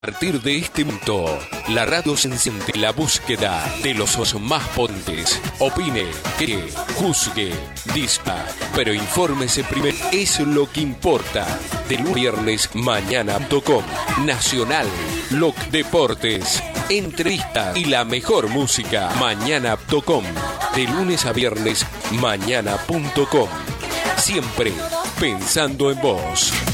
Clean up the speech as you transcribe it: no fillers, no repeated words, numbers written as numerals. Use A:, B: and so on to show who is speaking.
A: A partir de este momento, la radio se enciende la búsqueda de los más potentes. Opine, cree, juzgue, dispa, pero infórmese primero. Es lo que importa. De lunes a viernes, mañana.com. Nacional, Loc Deportes, entrevistas y la mejor música. Mañana.com. De lunes a viernes, mañana.com. Siempre pensando en vos.